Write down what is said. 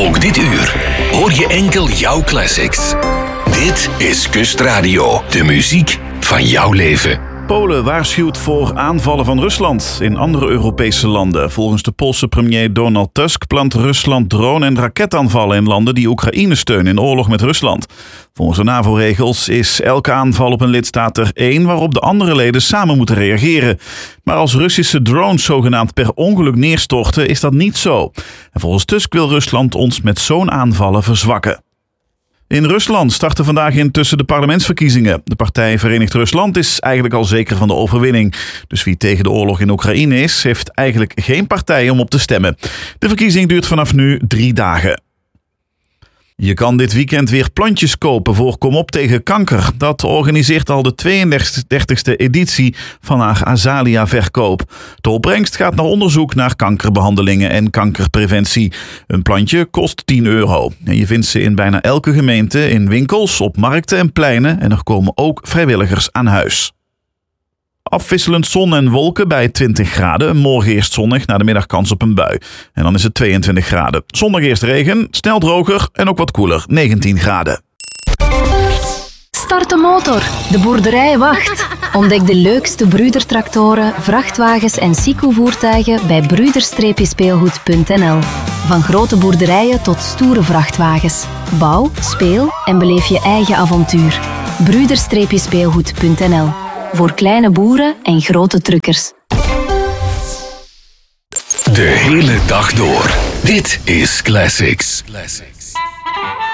Ook dit uur hoor je enkel jouw classics. Dit is Kustradio, de muziek van jouw leven. Polen waarschuwt voor aanvallen van Rusland in andere Europese landen. Volgens de Poolse premier Donald Tusk plant Rusland drone- en raketaanvallen in landen die Oekraïne steunen in oorlog met Rusland. Volgens de NAVO-regels is elke aanval op een lidstaat er één waarop de andere leden samen moeten reageren. Maar als Russische drones zogenaamd per ongeluk neerstorten, is dat niet zo. En volgens Tusk wil Rusland ons met zo'n aanvallen verzwakken. In Rusland starten vandaag intussen de parlementsverkiezingen. De partij Verenigd Rusland is eigenlijk al zeker van de overwinning. Dus wie tegen de oorlog in Oekraïne is, heeft eigenlijk geen partij om op te stemmen. De verkiezing duurt vanaf nu 3 dagen. Je kan dit weekend weer plantjes kopen voor Kom op tegen kanker. Dat organiseert al de 32e editie van haar Azalia-verkoop. De opbrengst gaat naar onderzoek naar kankerbehandelingen en kankerpreventie. Een plantje kost €10. En je vindt ze in bijna elke gemeente, in winkels, op markten en pleinen. En er komen ook vrijwilligers aan huis. Afwisselend zon en wolken bij 20 graden. Morgen eerst zonnig, na de middag kans op een bui. En dan is het 22 graden. Zondag eerst regen, snel droger en ook wat koeler. 19 graden. Start de motor. De boerderij wacht. Ontdek de leukste Brüder-tractoren, vrachtwagens en Sico-voertuigen bij brüder-speelgoed.nl. Van grote boerderijen tot stoere vrachtwagens. Bouw, speel en beleef je eigen avontuur. brüder-speelgoed.nl. Voor kleine boeren en grote truckers. De hele dag door. Dit is Classics.